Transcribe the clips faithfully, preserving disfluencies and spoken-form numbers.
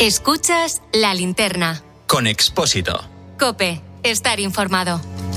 Escuchas La Linterna. Con Expósito. COPE. Estar informado.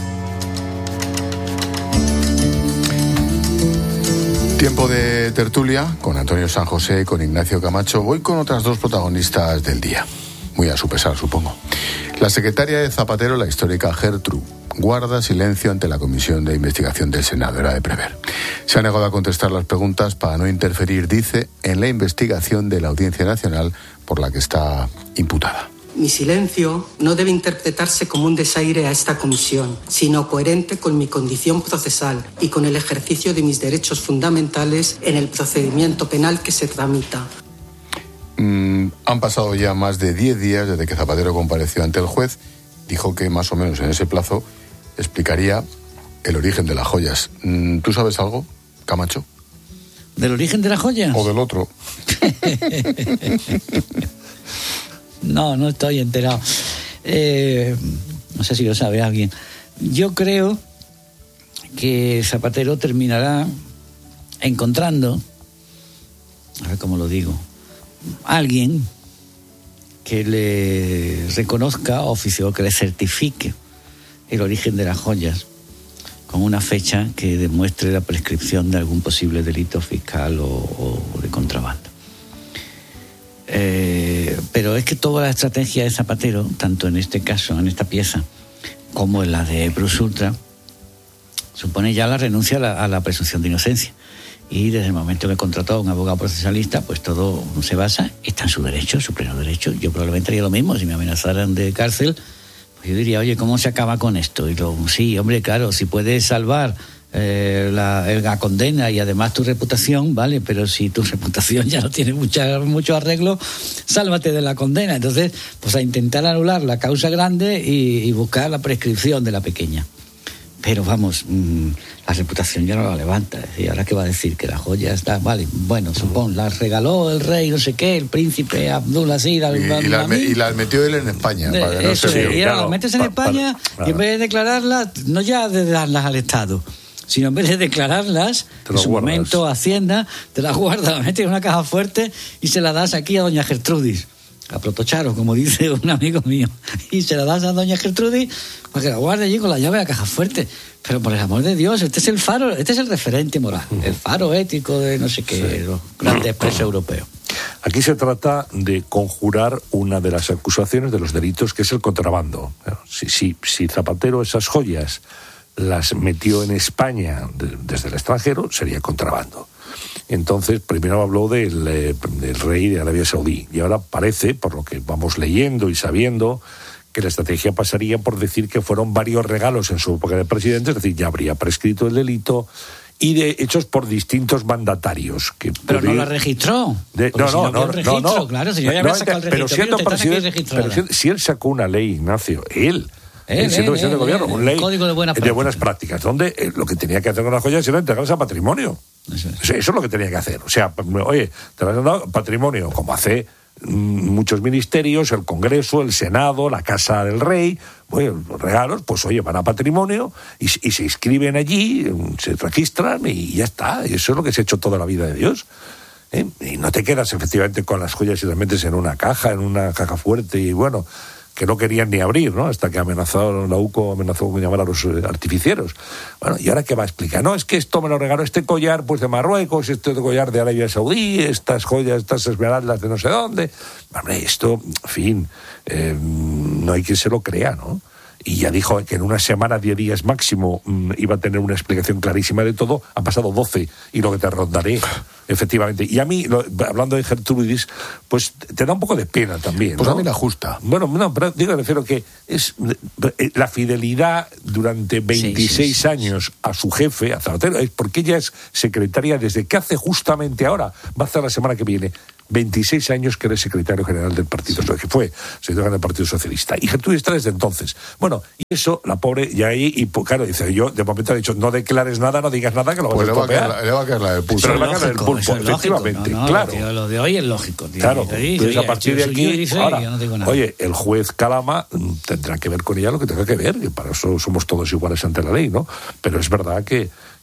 Tiempo de tertulia con Antonio San José y con Ignacio Camacho. Voy con otras dos protagonistas del día. Muy a su pesar, supongo. La secretaria de Zapatero, la histórica Gertrude, guarda silencio ante la Comisión de Investigación del Senado, era de prever. Se ha negado a contestar las preguntas para no interferir, dice, en la investigación de la Audiencia Nacional por la que está imputada. Mi silencio no debe interpretarse como un desaire a esta comisión, sino coherente con mi condición procesal y con el ejercicio de mis derechos fundamentales en el procedimiento penal que se tramita. Mm, han pasado ya más de diez días desde que Zapatero compareció ante el juez. Dijo que más o menos en ese plazo explicaría el origen de las joyas. Mm, ¿Tú sabes algo, Camacho? ¿Del origen de las joyas? O del otro. No, no estoy enterado. Eh, no sé si lo sabe alguien. Yo creo que Zapatero terminará encontrando, a ver cómo lo digo, alguien que le reconozca, oficio, que le certifique el origen de las joyas con una fecha que demuestre la prescripción de algún posible delito fiscal o, o de contrabando. Eh, pero es que toda la estrategia de Zapatero, tanto en este caso, en esta pieza, como en la de Plus Ultra, supone ya la renuncia a la, a la presunción de inocencia. Y desde el momento que contrató a un abogado procesalista, pues todo se basa, está en su derecho, su pleno derecho. Yo probablemente haría lo mismo, si me amenazaran de cárcel, pues yo diría, oye, ¿cómo se acaba con esto? Y luego, sí, hombre, claro, si puedes salvar eh, la, la condena y además tu reputación, vale, pero si tu reputación ya no tiene mucha, mucho arreglo, sálvate de la condena. Entonces, pues a intentar anular la causa grande y, y buscar la prescripción de la pequeña. Pero vamos, mmm, la reputación ya no la levanta. ¿Y ahora qué va a decir? Que la joya está... Vale, bueno, supón, las regaló el rey, no sé qué, el príncipe Abdulaziz al y, y, las me, y las metió él en España. De, para que no eso, se y ahora las metes en pa, España pa, pa, y en vez de declararlas, no ya de darlas al Estado, sino en vez de declararlas, en su guardas. momento Hacienda, te las guarda, las metes en una caja fuerte y se la das aquí a doña Gertrudis. A Protocharo, como dice un amigo mío. Y se la das a doña Gertrudis para que la guarde allí con la llave de la caja fuerte. Pero por el amor de Dios, este es el faro, este es el referente moral, el faro ético de no sé qué, sí. Los grandes presos europeos. Aquí se trata de conjurar una de las acusaciones de los delitos, que es el contrabando. Si, si, si Zapatero esas joyas las metió en España de, desde el extranjero, sería contrabando. Entonces, primero habló del, eh, del rey de Arabia Saudí, y ahora parece, por lo que vamos leyendo y sabiendo, que la estrategia pasaría por decir que fueron varios regalos en su época de presidente, es decir, ya habría prescrito el delito, y de hechos por distintos mandatarios. Que pero podría... no la registró. De... No, si no, no, no, registro, no, no. Claro, si yo ya había sacado el registro. Pero siendo presidente, pero si, si él sacó una ley, Ignacio, él... Él, siendo presidente del gobierno, una ley código de buenas prácticas, de buenas prácticas donde eh, lo que tenía que hacer con las joyas era entregarlas a patrimonio. Eso es. O sea, eso es lo que tenía que hacer. O sea, oye, te vas a dar patrimonio, como hace mmm, muchos ministerios, el Congreso, el Senado, la Casa del Rey. Bueno, los regalos, pues oye, van a patrimonio y, y se inscriben allí, se registran y ya está. Y eso es lo que se ha hecho toda la vida de Dios. ¿Eh? Y no te quedas efectivamente con las joyas y las metes en una caja, en una caja fuerte y bueno... que no querían ni abrir, ¿no? Hasta que amenazaron, la U C O amenazó con llamar a los eh, artificieros. Bueno, ¿y ahora qué va a explicar? No, es que esto me lo regaló este collar pues de Marruecos, este collar de Arabia Saudí, estas joyas, estas esmeraldas de no sé dónde. Hombre, esto, en fin, eh, no hay quien se lo crea, ¿no? Y ya dijo que en una semana, diez días máximo, mmm, iba a tener una explicación clarísima de todo. Han pasado doce y lo que te rondaré, efectivamente. Y a mí, lo, hablando de Gertrudis, pues te da un poco de pena también, pues ¿no? a mí la justa. Bueno, no, pero digo, me refiero que es la fidelidad durante veintiséis sí, sí, sí, años a su jefe, a Zapatero, es porque ella es secretaria desde que hace justamente ahora, va a hacer la semana que viene, veintiséis años que eres secretario general del Partido Socialista, que fue secretario general del Partido Socialista. Y Gertrudis está desde entonces. Bueno, y eso, la pobre, y ahí, y claro, dice, yo de momento he dicho, no declares nada, no digas nada, que lo vas pues a estropear. Pues le va a caer la del pulso. Pero le va a caer el pulso, efectivamente, no, no, claro. Tío, lo de hoy es lógico, tío. Claro, dice, entonces oye, a partir tío, de aquí, dice, ahora, yo no digo nada. Oye, el juez Calama tendrá que ver con ella lo que tenga que ver, que para eso somos todos iguales ante la ley, ¿no? Pero es verdad que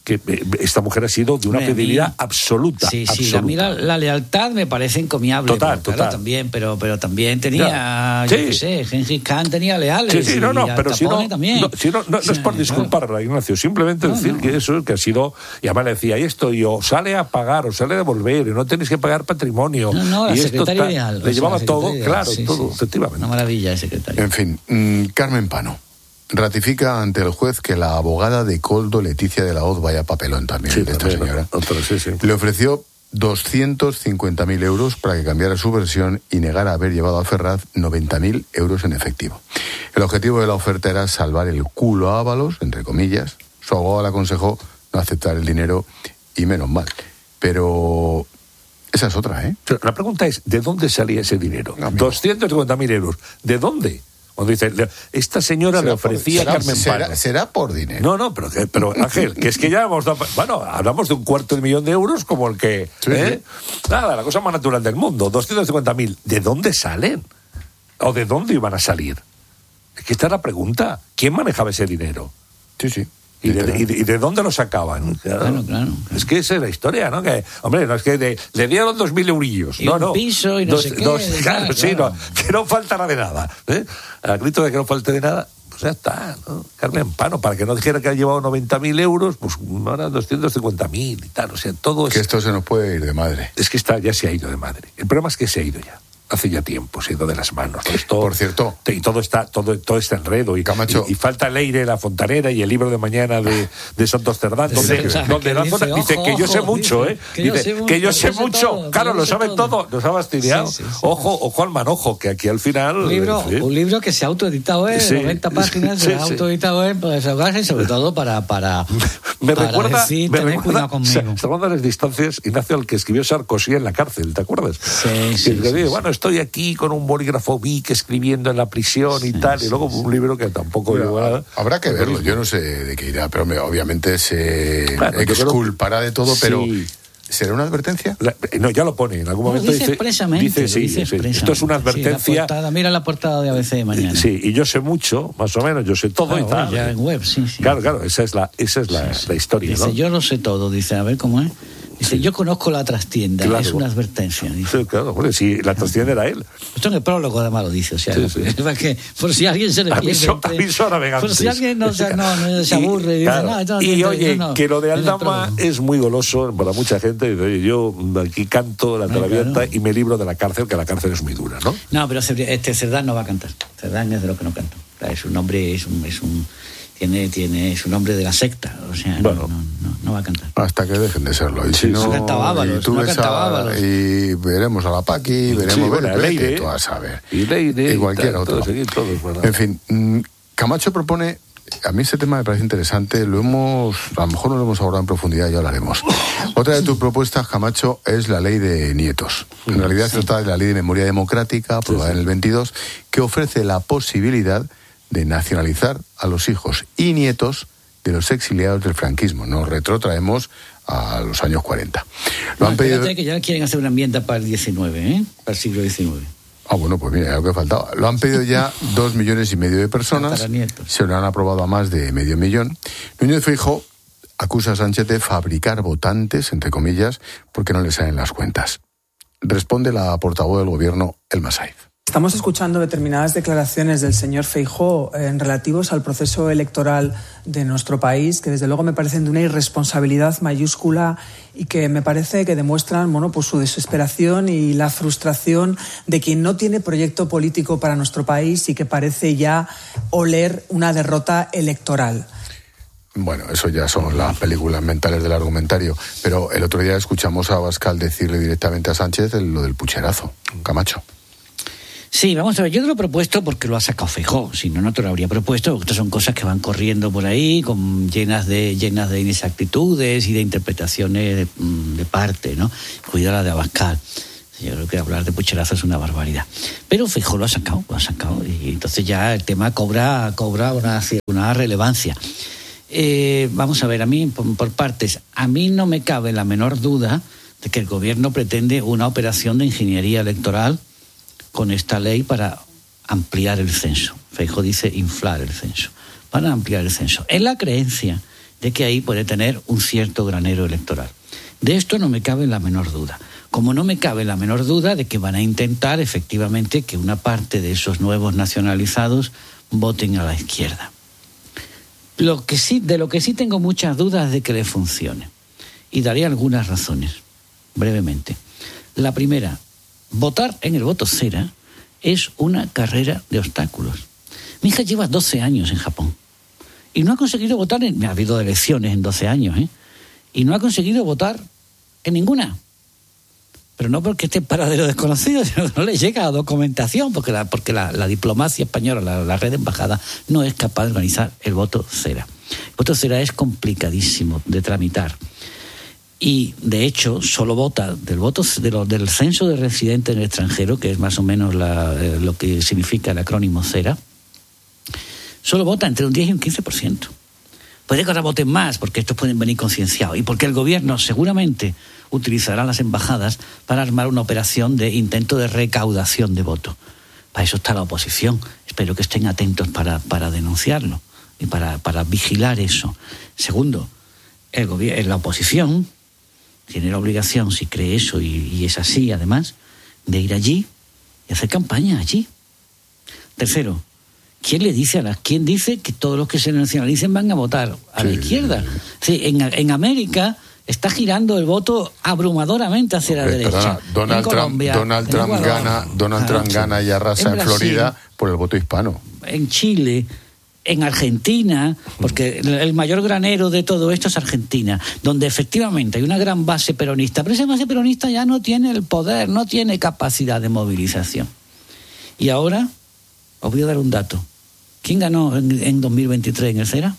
que esta mujer ha sido de una Hombre, fidelidad mí, absoluta. Sí, sí, absoluta. a mí la, la lealtad me parece encomiable. Total, pero, claro, total. también, pero, pero también tenía, Ya. yo Sí. qué sé, Gengis Khan tenía leales. Sí, sí, no, no, y pero Al si no, Capone también. no, si no, no, no es por Sí, disculparla, Ignacio, simplemente No, decir no. que eso, que ha sido, y además le decía, y esto, y o sale a pagar, o sale a devolver, y no tenéis que pagar patrimonio. No, no, la y esto secretaria está- ideal. o Le sea, llevaba la todo, secretaria ideal, claro, sí, todo, sí. efectivamente. Una maravilla el secretario. En fin, mmm, Carmen Pano ratifica ante el juez que la abogada de Coldo, Leticia de la Hoz, vaya papelón también Sí, de esta también, señora. otra, sí, sí. Le ofreció doscientos cincuenta mil euros para que cambiara su versión y negara haber llevado a Ferraz noventa mil euros en efectivo. El objetivo de la oferta era salvar el culo a Ábalos, entre comillas. Su abogado le aconsejó no aceptar el dinero y menos mal. Pero esa es otra, ¿eh? La pregunta es, ¿de dónde salía ese dinero? Amigo. doscientos cincuenta mil euros. ¿De dónde? Cuando dice, le- esta señora le Será por- ofrecía a será- Carmen será- Pano. será por dinero. No, no, pero, que- pero Ángel, que es que ya hemos dado... Bueno, hablamos de un cuarto de millón de euros como el que... Sí, ¿eh? Nada, la cosa más natural del mundo. doscientos cincuenta mil. ¿De dónde salen? ¿O de dónde iban a salir? Es que esta es la pregunta. ¿Quién manejaba ese dinero? Sí, sí. ¿Y de, y de- y de dónde lo sacaban? Claro, claro. Es que esa es la historia, ¿no? Que, hombre, no es que de- le dieron dos mil eurillos. Y no, un no. piso y no Dos- sé qué, dos- claro, claro, sí, claro. no, que no faltará de nada. ¿eh? Al grito de que no falte de nada, pues ya está, ¿no? Carmen Pano, para que no dijera que ha llevado noventa mil euros, pues ahora doscientos cincuenta mil y tal. O sea, todo es... Que esto se nos puede ir de madre. Es que está, ya se ha ido de madre. El problema es que se ha ido ya. Hace ya tiempo, se ha ido de las manos. ¿no? Esto- Por cierto. Y todo está, todo, todo está enredo. Y, Camacho. y, y falta Leire, la fontanera, y el libro de mañana de, de Santos Cerdán, Sí, donde, o sea, donde que la dice, zona- dice ojo, que yo sé ojo, mucho, dice, ¿eh? que yo Dice, sé mucho, que yo que sé yo sé mucho. todo, Claro, que yo lo sé sabe todo. todo, nos ha fastidiado. Sí, sí, sí. Ojo, ojo al manojo, que aquí al final... Un libro, sí. un libro que se ha autoeditado en Sí. noventa páginas, Sí, se ha sí. autoeditado en para desahogarse y sobre todo para, para, Me para recuerda, decir, me tener recuerda, cuidado conmigo. salvando las distancias, Ignacio, al que escribió Sarkozy en la cárcel, ¿te acuerdas? Sí, Que sí, le sí, dice, sí. bueno, estoy aquí con un bolígrafo Bic escribiendo en la prisión y Sí, tal, y sí, luego sí. un libro que tampoco llegó a nada. Habrá que verlo, yo no sé de qué irá, pero me- obviamente se Claro, yo creo- exculpará de todo, pero Sí. ¿será una advertencia? La- no, ya lo pone, en algún No, momento dice dice... expresamente, dice, lo sí, dice sí, expresamente. esto es una Sí, la advertencia... portada, mira la portada de A B C de mañana. Sí, y yo sé mucho, más o menos, yo sé todo Claro, y tal. ya en web, sí, sí. Claro, claro, esa es la, esa es la, la historia, Dice, ¿no? yo lo sé todo, dice, a ver cómo es. Dice, yo conozco la trastienda, Claro. es una advertencia. Dice. Sí, claro, hombre, si la trasciende era él. Esto en el prólogo además lo dice, o sea, Sí, sí. para que, por si alguien se le pierde. Aviso, entre- aviso a navegantes. Por si alguien no, se- no, no se Y- aburre. y, claro, dice, no, esto no y tiene- oye, no, no, que lo de en el Aldama prólogo. es muy goloso para mucha gente. Dice, oye, yo aquí canto la Ah, traviata claro. y me libro de la cárcel, que la cárcel es muy dura, ¿no? No, pero este Cerdán no va a cantar. Cerdán es de lo que no canta. O sea, es un nombre, es un, es un, tiene, tiene, es un nombre de la secta. O sea, no- Bueno. no, no, no va a cantar. Hasta que dejen de serlo. Y Sí, si no, no cantaba Ábalos, y tú no ves cantaba a- Ábalos. y veremos a la Paqui, veremos Sí, ver- bueno, a vete Leire. tú a saber. Y Leire Y y cualquier tal, otro. todos aquí, todos, ¿verdad? En fin, mm, Camacho propone, a mí este tema me parece interesante, lo hemos, a lo mejor no lo hemos abordado en profundidad, ya hablaremos. Otra de tus propuestas, Camacho, es la ley de nietos. En realidad se trata de la ley de memoria democrática, aprobada Sí, sí. en el veintidós, que ofrece la posibilidad de nacionalizar a los hijos y nietos de los exiliados del franquismo. Nos retrotraemos a los años cuarenta. Lo No, han pedido... espérate que ya quieren hacer una enmienda para el diecinueve, ¿eh? Para el siglo diecinueve. Ah, bueno, pues mira, lo que faltaba. Lo han pedido ya dos millones y medio de personas. Para nietos. Se lo han aprobado a más de medio millón. Núñez Feijóo acusa a Sánchez de fabricar votantes, entre comillas, porque no le salen las cuentas. Responde la portavoz del gobierno, Elma Saiz. Estamos escuchando determinadas declaraciones del señor Feijóo en relativos al proceso electoral de nuestro país, que desde luego me parecen de una irresponsabilidad mayúscula y que me parece que demuestran, bueno, pues su desesperación y la frustración de quien no tiene proyecto político para nuestro país y que parece ya oler una derrota electoral. Bueno, eso ya son las películas mentales del argumentario. Pero el otro día escuchamos a Abascal decirle directamente a Sánchez lo del pucherazo. Camacho. Sí, vamos a ver, yo te lo he propuesto porque lo ha sacado Feijóo, si no, no te lo habría propuesto. Estas son cosas que van corriendo por ahí, con, llenas de llenas de inexactitudes y de interpretaciones de, de parte, ¿no? Cuidado la de Abascal. Yo creo que hablar de pucherazo es una barbaridad. Pero Feijóo lo ha sacado, lo ha sacado, y entonces ya el tema cobra, cobra una, una relevancia. Eh, vamos a ver, a mí, por, por partes, a mí no me cabe la menor duda de que el gobierno pretende una operación de ingeniería electoral con esta ley para ampliar el censo. Feijóo dice inflar el censo, para ampliar el censo. En la creencia de que ahí puede tener un cierto granero electoral. De esto no me cabe la menor duda. Como no me cabe la menor duda de que van a intentar efectivamente que una parte de esos nuevos nacionalizados voten a la izquierda. Lo que sí, de lo que sí tengo muchas dudas es de que le funcione. Y daré algunas razones, brevemente. La primera, votar en el voto cera es una carrera de obstáculos. Mi hija lleva doce años en Japón y no ha conseguido votar en... Ha habido elecciones en doce años, ¿eh? Y no ha conseguido votar en ninguna. Pero no porque esté en paradero desconocido, sino que no le llega a documentación, porque la, porque la, la diplomacia española, la, la red de embajada, no es capaz de organizar el voto cera. El voto cera es complicadísimo de tramitar. Y, de hecho, solo vota del voto de lo, del censo de residentes en el extranjero, que es más o menos la, eh, lo que significa el acrónimo cera, solo vota entre un diez y un quince por ciento. Puede que ahora voten más, porque estos pueden venir concienciados, y porque el gobierno seguramente utilizará las embajadas para armar una operación de intento de recaudación de votos. Para eso está la oposición. Espero que estén atentos para, para denunciarlo y para, para vigilar eso. Segundo, el gobierno, la oposición tiene la obligación, si cree eso, y, y es así además, de ir allí y hacer campaña allí. Tercero, ¿quién le dice a las, quién dice que todos los que se nacionalicen van a votar a sí, la izquierda? Sí, en, en América está girando el voto abrumadoramente hacia la derecha. Perdona, Donald en Colombia, Trump, Donald Trump Ecuador, gana, Donald Trump ah, gana y arrasa en, en Florida por el voto hispano. En Chile, en Argentina, porque el mayor granero de todo esto es Argentina, donde efectivamente hay una gran base peronista, pero esa base peronista ya no tiene el poder, no tiene capacidad de movilización. Y ahora, os voy a dar un dato. ¿Quién ganó en, en dos mil veintitrés en el cera?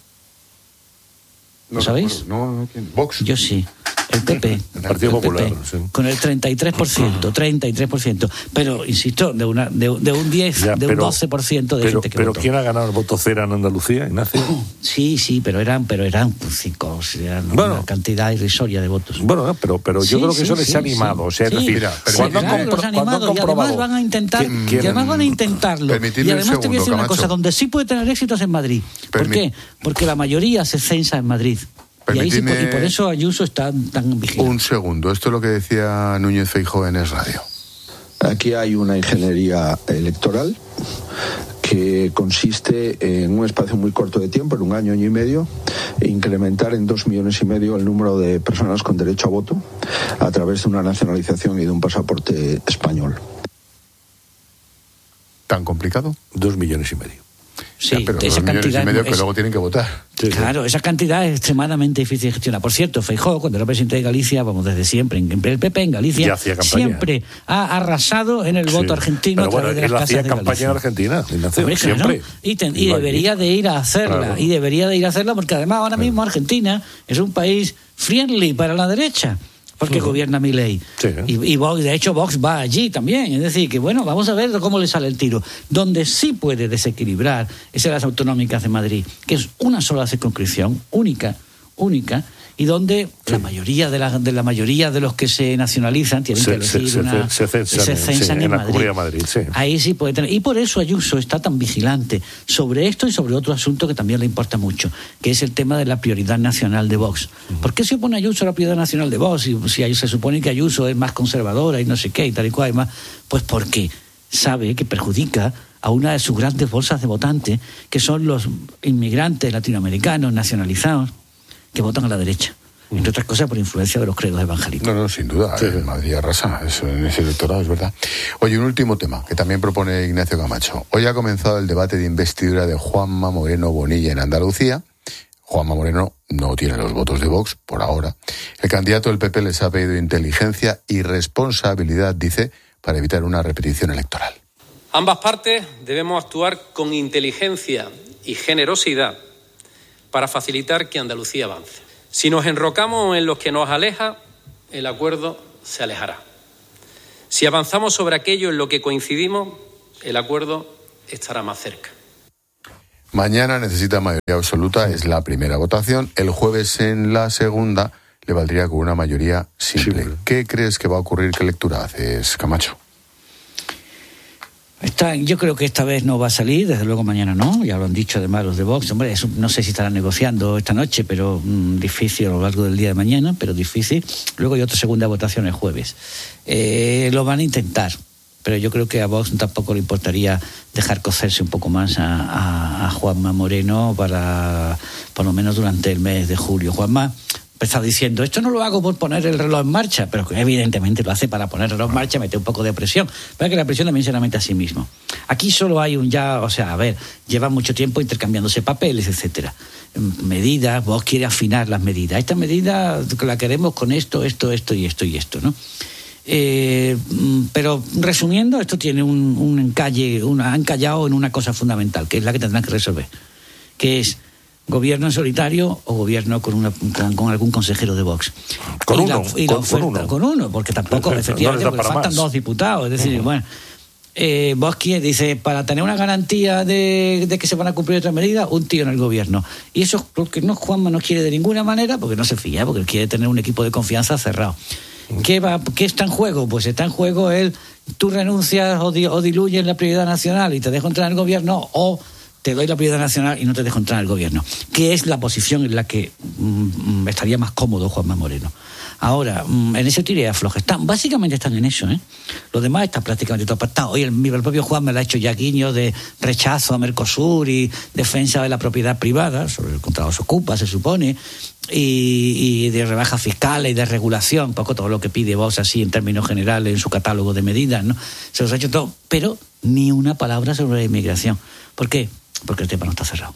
¿Lo no, sabéis? No, no, ¿quién? Vox. Yo sí. El P P. El Partido el P P, Popular, sí. Con el treinta y tres por ciento, treinta y tres por ciento. Pero, insisto, de una de, de un diez, ya, de pero, un doce por ciento de pero, gente que pero votó. ¿quién ha ganado el voto cera en Andalucía, Ignacio? Sí, sí, pero eran, pero eran cinco, eran bueno, una cantidad irrisoria de votos. Bueno, pero, pero yo sí, creo que sí, eso les sí, ha animado. Sí, o sea, es sí, decir, mira, sí, cuando claro, han los compro- han animado, y además van a intentar, y además van a intentarlo. Permitidme Y además te voy a decir un segundo, una cosa, Camacho. donde sí puede tener éxitos en Madrid. ¿Por Permi- qué? Porque la mayoría se censa en Madrid. Y, ahí sí, Permitidme y por eso Ayuso está tan vigilante. Un segundo, esto es lo que decía Núñez Feijóo en Es Radio. Aquí hay una ingeniería electoral que consiste en un espacio muy corto de tiempo, en un año, año y medio, e incrementar en dos millones y medio el número de personas con derecho a voto a través de una nacionalización y de un pasaporte español. ¿Tan complicado? Dos millones y medio. Sí, ya, pero esa dos millones cantidad y medio es, que luego tienen que votar. Sí, claro, sí. esa cantidad es extremadamente difícil de gestionar. Por cierto, Feijóo, cuando era presidente de Galicia, vamos, desde siempre, en el P P en Galicia, Y hacía campaña. siempre ha arrasado en el Sí. voto argentino Pero a través bueno, de las él casas hacía de campaña Galicia. en Argentina, Ignacio, Hombre, claro, siempre. y, ten- y Iba debería allí. de ir a hacerla, Claro. y debería de ir a hacerla porque además ahora mismo Argentina es un país friendly para la derecha, porque Ujú. gobierna Milei. Sí. Y, y Vox, de hecho Vox va allí también, es decir, que bueno, vamos a ver cómo le sale el tiro. Donde sí puede desequilibrar es en las autonómicas de Madrid, que es una sola circunscripción, única, única, y donde la mayoría de la, de la mayoría de los que se nacionalizan tienen Se- que elegir se- se- una se censan, se sí, censan en en la Madrid. Comunidad de Madrid, sí. Ahí sí puede tener. Y por eso Ayuso está tan vigilante sobre esto y sobre otro asunto que también le importa mucho, que es el tema de la prioridad nacional de Vox. ¿Por qué se opone Ayuso a la prioridad nacional de Vox? Si, si ahí se supone que Ayuso es más conservadora y no sé qué y tal y cual y más. Pues porque sabe que perjudica a una de sus grandes bolsas de votantes, que son los inmigrantes latinoamericanos nacionalizados que votan a la derecha. Entre otras cosas por influencia de los credos evangélicos. No, no, sin duda. Sí. En Madrid arrasa eso, en ese electorado, es verdad. Oye, un último tema que también propone Ignacio Camacho. Hoy ha comenzado el debate de investidura de Juanma Moreno Bonilla en Andalucía. Juanma Moreno no tiene los votos de Vox, por ahora. El candidato del P P les ha pedido inteligencia y responsabilidad, dice, para evitar una repetición electoral. Ambas partes debemos actuar con inteligencia y generosidad para facilitar que Andalucía avance. Si nos enrocamos en lo que nos aleja, el acuerdo se alejará. Si avanzamos sobre aquello en lo que coincidimos, el acuerdo estará más cerca. Mañana necesita mayoría absoluta, es la primera votación. El jueves en la segunda le valdría con una mayoría simple. Sí. ¿Qué crees que va a ocurrir? ¿Qué lectura haces, Camacho? Está Está, yo creo que esta vez no va a salir, desde luego mañana no, ya lo han dicho además los de Vox. Hombre, eso, no sé si estarán negociando esta noche, pero mmm, difícil a lo largo del día de mañana, pero difícil. Luego hay otra segunda votación el jueves. Eh, lo van a intentar, pero yo creo que a Vox tampoco le importaría dejar cocerse un poco más a, a, a Juanma Moreno para, por lo menos durante el mes de julio. Juanma empezó diciendo, esto no lo hago por poner el reloj en marcha, pero evidentemente lo hace para poner el reloj en marcha, meter un poco de presión, para que la presión también se la mete a sí mismo. Aquí solo hay un ya, o sea, a ver, lleva mucho tiempo intercambiándose papeles, etcétera. Medidas, vos quiere afinar las medidas. Esta medida la queremos con esto, esto, esto y esto y esto, ¿no? Eh, pero resumiendo, esto tiene un, un encalle, una, han encallado en una cosa fundamental, que es la que tendrán que resolver, que es gobierno en solitario o gobierno con, una, con, con algún consejero de Vox. Con y uno, la, y la con, oferta, con uno. Con uno, porque tampoco, no efectivamente, porque faltan más. dos diputados. Es decir, uh-huh. bueno, eh, Vox quiere, dice, para tener una garantía de, de que se van a cumplir otras medidas, un tío en el gobierno. Y eso es lo que no, Juanma no quiere de ninguna manera, porque no se fía, porque él quiere tener un equipo de confianza cerrado. ¿Qué, va, ¿Qué está en juego? Pues está en juego el, tú renuncias o, di, o diluyes la prioridad nacional y te dejo entrar en el gobierno, o te doy la prioridad nacional y no te dejo entrar en el gobierno, que es la posición en la que mm, estaría más cómodo Juanma Moreno. Ahora, mm, en ese tire y afloje, están, básicamente están en eso, ¿eh? Lo demás está prácticamente todo pactado. Hoy el, el propio Juan me lo ha hecho ya guiño de rechazo a Mercosur y defensa de la propiedad privada, sobre el contra los ocupas, se supone, y, y de rebajas fiscales y de regulación, un poco todo lo que pide Vox así en términos generales en su catálogo de medidas, ¿no? Se los ha hecho todo, pero ni una palabra sobre la inmigración. ¿Por qué? Porque el tema no está cerrado.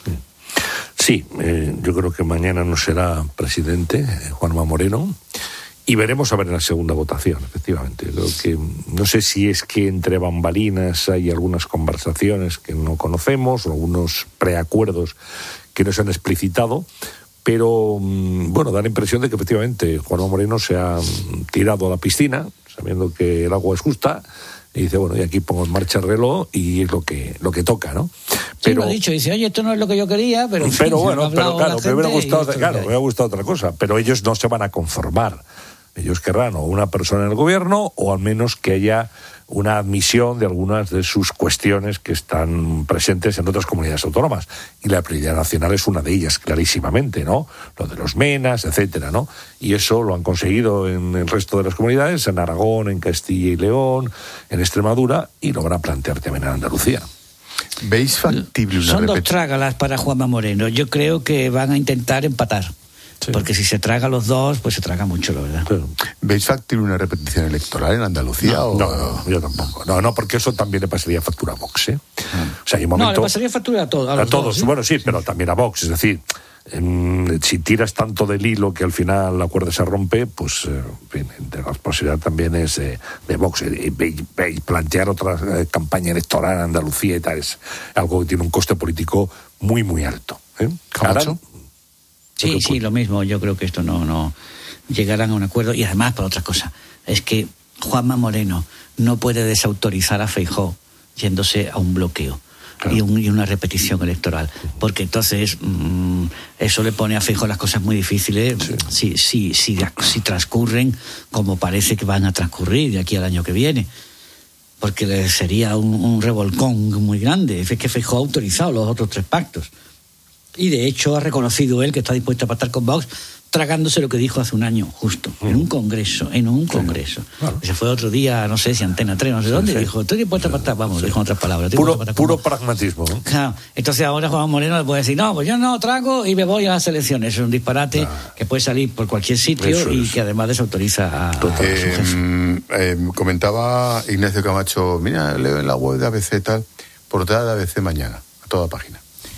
Sí, eh, yo creo que mañana no será presidente eh, Juanma Moreno y veremos a ver en la segunda votación, efectivamente. Creo que no sé si es que entre bambalinas hay algunas conversaciones que no conocemos o algunos preacuerdos que no se han explicitado, pero bueno, da la impresión de que efectivamente Juanma Moreno se ha tirado a la piscina sabiendo que el agua es justa. Y dice, bueno, y aquí pongo en marcha el reloj y es lo que lo que toca, ¿no? Pero sí, lo ha dicho, dice, oye, esto no es lo que yo quería, pero... En fin, pero bueno, pero claro, me hubiera gustado, claro, me hubiera gustado otra cosa, pero ellos no se van a conformar. Ellos querrán o una persona en el gobierno o al menos que haya una admisión de algunas de sus cuestiones que están presentes en otras comunidades autónomas. Y la prioridad nacional es una de ellas, clarísimamente, ¿no? Lo de los menas, etcétera, ¿no? Y eso lo han conseguido en el resto de las comunidades, en Aragón, en Castilla y León, en Extremadura, y lo van a plantear también en Andalucía. ¿Veis factible una Son repet- dos trágalas para Juanma Moreno. Yo creo que van a intentar empatar. Sí. Porque si se traga los dos, pues se traga mucho, la verdad. Claro. ¿Veis factible una repetición electoral en Andalucía? No, o... no, no, yo tampoco. No, no, porque eso también le pasaría factura a Vox, ¿eh? O sea, hay un momento... No, le pasaría factura a todos. A, a todos, dos, ¿sí? Bueno, sí, pero también a Vox. Es decir, eh, si tiras tanto del hilo que al final la cuerda se rompe, pues, eh, en fin, la responsabilidad también es eh, de Vox. Y, y, y plantear otra eh, campaña electoral en Andalucía y tal es algo que tiene un coste político muy, muy alto. ¿eh? ¿Camacho? Sí, sí, lo mismo. Yo creo que esto no, no llegarán a un acuerdo. Y además, por otra cosa, es que Juanma Moreno no puede desautorizar a Feijóo yéndose a un bloqueo. Claro. Y, un, y una repetición electoral, porque entonces mmm, eso le pone a Feijóo las cosas muy difíciles. Sí. si, si, si, si transcurren como parece que van a transcurrir de aquí al año que viene, porque sería un, un revolcón muy grande. Es que Feijóo ha autorizado los otros tres pactos y de hecho ha reconocido él que está dispuesto a pactar con Vox, tragándose lo que dijo hace un año justo, mm. en un congreso, en un congreso. Sí, claro. Se fue otro día, no sé si Antena tres, no sé sí, dónde, sí. dijo, estoy dispuesto a pactar, vamos, sí. dijo en otras palabras. Puro, puro pragmatismo. ¿no? Claro. Entonces ahora Juan Moreno le puede decir, no, pues yo no trago y me voy a las elecciones. Es un disparate ah. que puede salir por cualquier sitio eso, y eso. que además desautoriza a... a, eh, a su jefe. Eh, comentaba Ignacio Camacho, mira, leo en la web de A B C tal, portada de A B C mañana, a toda página.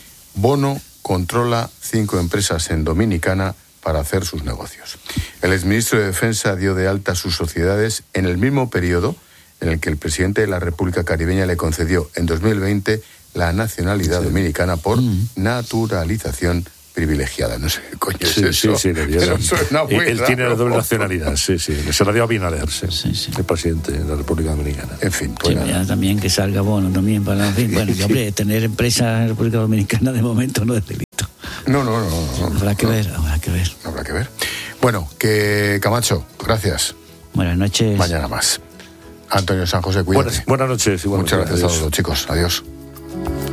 Bono controla cinco empresas en Dominicana para hacer sus negocios. El exministro de Defensa dio de alta sus sociedades en el mismo periodo en el que el presidente de la República Caribeña le concedió en dos mil veinte la nacionalidad sí. dominicana por mm. naturalización privilegiada. No sé qué coño sí, es eso. Sí, sí, le pero suena muy Él raro. Tiene la doble nacionalidad, sí, sí. Se la dio a Abinader, sí, sí, sí. el presidente de la República Dominicana. En fin. Pues sí, ya también que salga Bono también para... En fin, bueno, y, hombre, tener empresas en la República Dominicana de momento no es delito. No, no, no. no, no habrá que no, ver, habrá que ver. Habrá que ver. Bueno, que Camacho, gracias. Buenas noches. Mañana más. Antonio San José, cuídate. Buenas, buenas noches. Y buenas Muchas noches. gracias a todos, chicos. Adiós.